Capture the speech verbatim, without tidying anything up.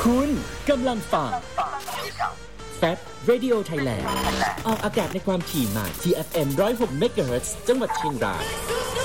คุณกำลังฟัง แฟบ Radio Thailand ออกอากาศในความถี่ใหม่ ที เอฟ เอ็ม หนึ่งศูนย์หก เมกะเฮิรตซ์ จังหวัดเชียงราย